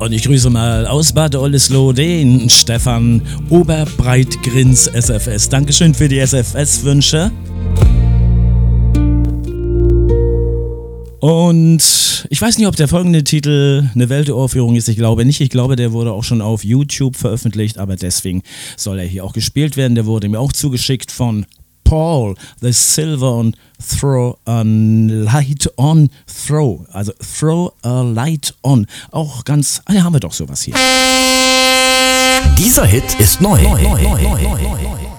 Und ich grüße mal aus Bad Oldesloe den Stefan Oberbreitgrins SFS. Dankeschön für die SFS-Wünsche. Und ich weiß nicht, ob der folgende Titel eine Welturaufführung ist. Ich glaube nicht. Ich glaube, der wurde auch schon auf YouTube veröffentlicht. Aber deswegen soll er hier auch gespielt werden. Der wurde mir auch zugeschickt von Paul, The Silver und Throw a Light on Throw. Also Throw a Light on. Auch ganz, haben wir doch sowas hier. Dieser Hit ist neu.